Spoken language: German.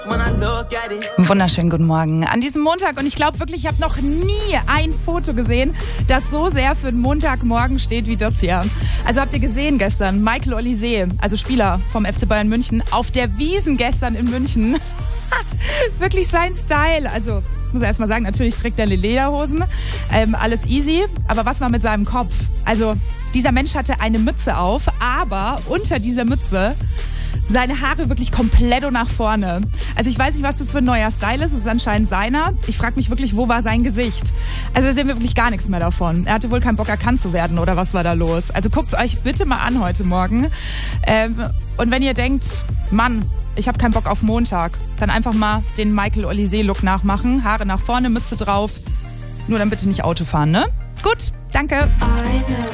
Wunderschönen guten Morgen an diesem Montag und ich glaube wirklich, ich habe noch nie ein Foto gesehen, das so sehr für den Montagmorgen steht wie das hier. Also habt ihr gesehen gestern, Michael Olise, also Spieler vom FC Bayern München, auf der Wiesn gestern in München. Wirklich sein Style, also ich muss erst mal sagen, natürlich trägt er Lederhosen, alles easy, aber was war mit seinem Kopf? Also dieser Mensch hatte eine Mütze auf, aber unter dieser Mütze seine Haare wirklich komplett nach vorne. Also ich weiß nicht, was das für ein neuer Style ist. Es ist anscheinend seiner. Ich frage mich wirklich, wo war sein Gesicht? Also da sehen wir wirklich gar nichts mehr davon. Er hatte wohl keinen Bock, erkannt zu werden oder was war da los? Also guckt es euch bitte mal an heute Morgen. Und wenn ihr denkt, Mann, ich habe keinen Bock auf Montag, dann einfach mal den Michael Olise-Look nachmachen. Haare nach vorne, Mütze drauf. Nur dann bitte nicht Auto fahren, ne? Gut, danke.